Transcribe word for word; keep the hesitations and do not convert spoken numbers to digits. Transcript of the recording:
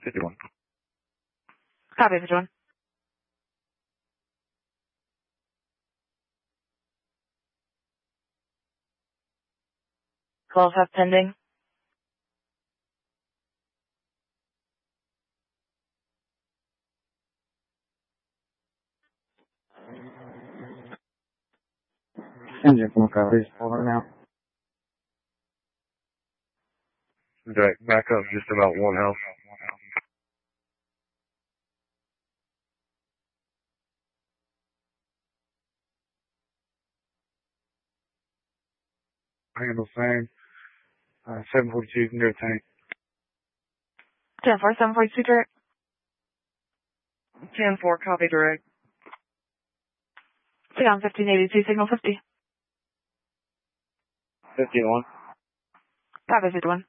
fifty-one. Copy, fifty-one. twelve F pending. Engine from copies. Over now. Back, back up just about one house. Handle same. Uh, seven forty-two, you can go tank. ten four, seven forty-two direct. ten four, copy direct. Sigon fifteen eighty-two, signal fifty. fifty-one. Copy, fifty-one.